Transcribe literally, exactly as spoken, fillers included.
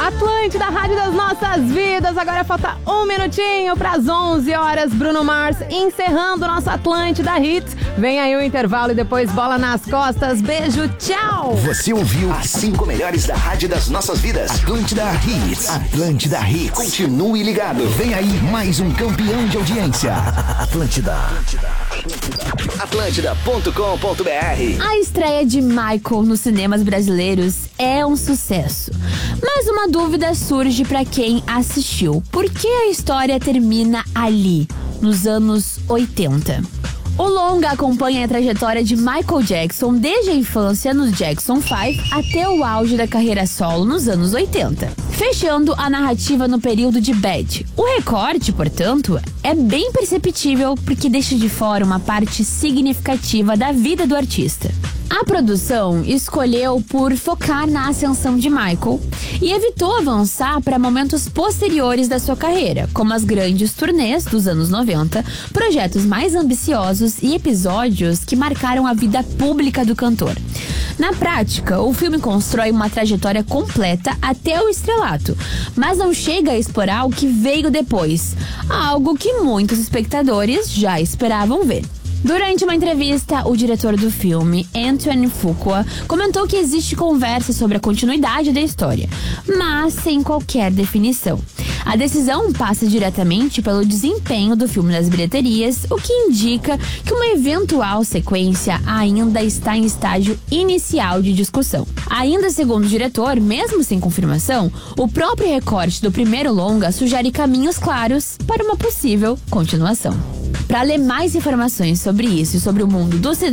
Atlântida, Rádio das Nossas Vidas. Agora falta um minutinho para as onze horas. Bruno Mars encerrando o nosso Atlântida Hits. Vem aí o intervalo e depois bola nas costas. Beijo, tchau. Você ouviu as cinco melhores da Rádio das Nossas Vidas. Atlântida Hits. Atlântida Hits. Continue ligado. Vem aí mais um campeão de audiência. Atlântida. Atlântida ponto com ponto br. A estreia de Michael nos cinemas brasileiros é um sucesso. Mas uma dúvida surge para quem assistiu. Por que a história termina ali, nos anos oitenta? O longa acompanha a trajetória de Michael Jackson desde a infância nos Jackson five até o auge da carreira solo nos anos oitenta, fechando a narrativa no período de Bad. O recorte, portanto, é bem perceptível porque deixa de fora uma parte significativa da vida do artista. A produção escolheu por focar na ascensão de Michael e evitou avançar para momentos posteriores da sua carreira, como as grandes turnês dos anos noventa, projetos mais ambiciosos e episódios que marcaram a vida pública do cantor. Na prática, o filme constrói uma trajetória completa até o estrelato, mas não chega a explorar o que veio depois, algo que muitos espectadores já esperavam ver. Durante uma entrevista, o diretor do filme, Antoine Fuqua, comentou que existe conversa sobre a continuidade da história, mas sem qualquer definição. A decisão passa diretamente pelo desempenho do filme nas bilheterias, o que indica que uma eventual sequência ainda está em estágio inicial de discussão. Ainda segundo o diretor, mesmo sem confirmação, o próprio recorte do primeiro longa sugere caminhos claros para uma possível continuação. Para ler mais informações sobre isso e sobre o mundo do cinema,